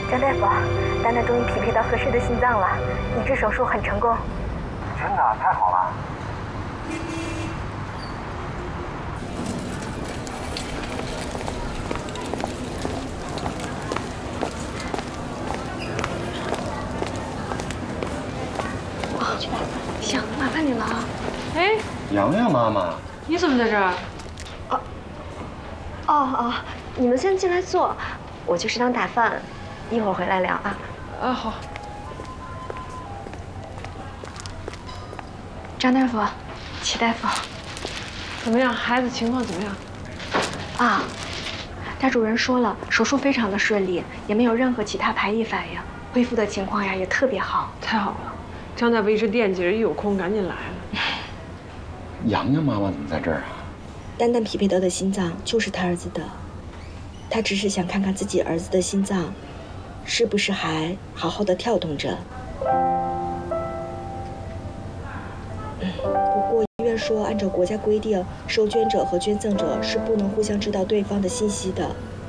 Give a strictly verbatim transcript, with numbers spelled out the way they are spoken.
张大夫，丹丹终于匹配到合适的心脏了，移植手术很成功。 真的太好了！ 哦，去吧。行，麻烦你了啊。 哎， 洋洋妈妈， 你怎么在这儿？ 哦，哦哦，你们先进来坐，我去食堂打饭，一会儿回来聊啊。 啊，好。 张大夫，齐大夫， 怎么样？孩子情况怎么样？ 啊，家主任说了，手术非常的顺利，也没有任何其他排异反应，恢复的情况呀也特别好。 太好了，张大夫一直惦记着，一有空赶紧来了。 洋洋妈妈怎么在这儿啊？ 丹丹匹配到的心脏就是他儿子的，他只是想看看自己儿子的心脏，是不是还好好的跳动着。嗯，不过医院说，按照国家规定，受捐者和捐赠者是不能互相知道对方的信息的。